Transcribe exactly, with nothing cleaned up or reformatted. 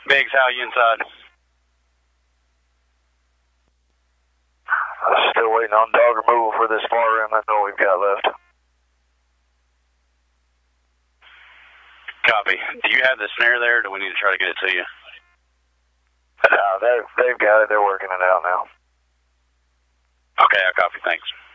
Biggs, how are you inside? Still waiting on dog removal for this far room. That's all we've got left. Copy. Do you have the snare there, or do we need to try to get it to you? Uh, they've, they've got it. They're working it out now. Okay, I copy. Thanks.